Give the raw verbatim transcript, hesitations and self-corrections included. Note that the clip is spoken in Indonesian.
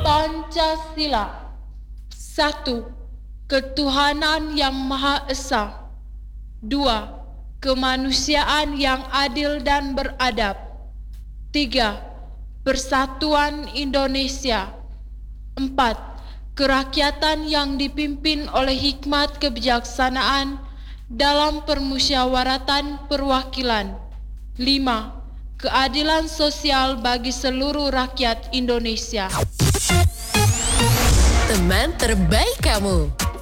Pancasila. Satu, ketuhanan yang Maha Esa. Dua, kemanusiaan yang adil dan beradab. Tiga, persatuan Indonesia. Empat, kerakyatan yang dipimpin oleh hikmat kebijaksanaan dalam permusyawaratan perwakilan. Lima, keadilan sosial bagi seluruh rakyat Indonesia. Teman terbaik kamu.